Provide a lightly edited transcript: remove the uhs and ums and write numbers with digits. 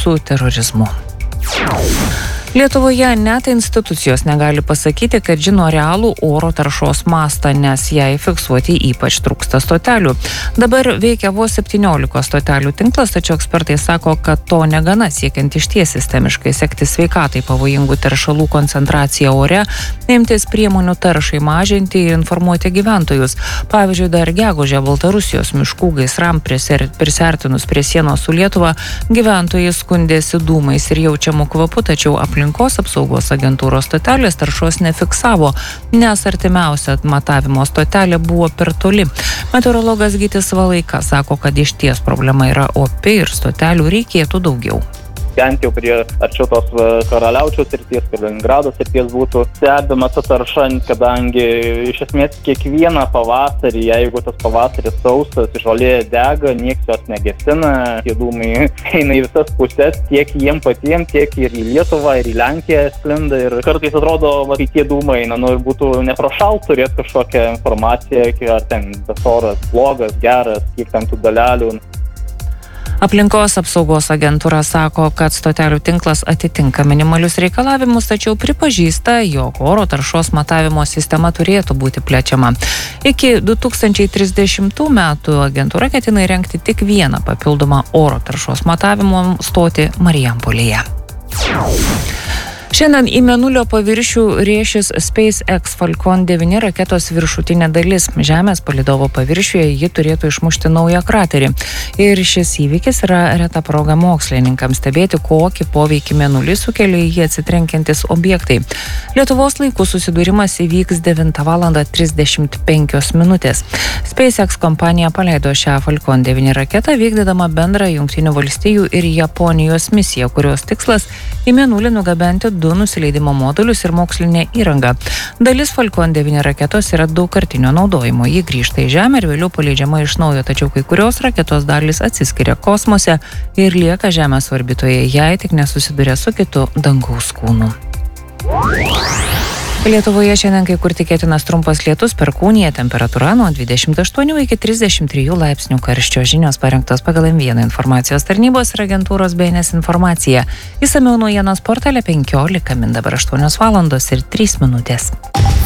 su terorizmu. Lietuvoje net institucijos negali pasakyti, kad žino realų oro taršos mastą, nes jai fiksuoti ypač trūksta stotelių. Dabar veikia vos 17 stotelių tinklas, tačiau ekspertai sako, kad to negana siekiant išties sistemiškai sekti sveikatai pavojingų teršalų koncentraciją ore, imtis priemonių taršai mažinti ir informuoti gyventojus. Pavyzdžiui, dar gegužę Baltarusijos miškų gaisram prisiartinus prie sienos su Lietuva, gyventojai skundėsi dūmais ir jaučiamų kvapų, tačiau Aplinkos apsaugos agentūros stotelės taršos nefiksavo, nes artimiausia matavimo stotelė buvo per toli. Meteorologas Gytis Valaika sako, kad išties problema yra opi ir stotelių reikėtų daugiau. Bent jau prie arčiau tos Karaliaučiaus srities, Kaliningrado srities būtų stebima ta tarša, kadangi iš esmės kiekvieną pavasarį, jeigu tas pavasaris sausas, žolė dega, nieks jos negesina, tie dūmai eina į visas pusės, tiek jiem patiem, tiek ir į Lietuvą, ir į Lenkiją sklinda ir kartais atrodo, va, tie dūmai eina, ir būtų neprošalt turėti kažkokią informaciją, ar ten tas oras blogas, geras, kiek ten tų dalelių. Aplinkos apsaugos agentūra sako, kad stotelių tinklas atitinka minimalius reikalavimus, tačiau pripažįsta, jog oro taršos matavimo sistema turėtų būti plečiama. Iki 2030 metų agentūra ketina įrengti tik vieną papildomą oro taršos matavimo stotį Marijampolėje. Šiandien į Mėnulio paviršių rėšis SpaceX Falcon 9 raketos viršutinė dalis. Žemės palydovo paviršiuje ji turėtų išmušti naują kraterį. Ir šis įvykis yra reta proga mokslininkams stebėti, kokį poveikį Mėnulį sukelia jį atsitrenkiantis objektai. Lietuvos laiku susidūrimas įvyks 9:35 minutės. SpaceX kompanija paleido šią Falcon 9 raketą, vykdydama bendrą Jungtinių valstijų ir Japonijos misiją, kurios tikslas į Mėnulį nugabenti 2 nusileidimo modulius ir mokslinę įrangą. Dalis Falcon 9 raketos yra daugkartinio naudojimo. Ji grįžta į Žemę ir vėliau paleidžiama iš naujo, tačiau kai kurios raketos dalys atsiskiria kosmose ir lieka Žemės orbitoje, jei tik nesusiduria su kitu dangaus kūnu. Lietuvoje šiandien kai kur tikėtinas trumpas lietus, perkūnija, temperatūra nuo 28 iki 33 laipsnių karščio. Žinios parengtos pagal M1 informacijos tarnybos ir agentūros BNS informacija. Išsamiau naujienos portale 15 min, dabar 8 valandos ir 3 minutės.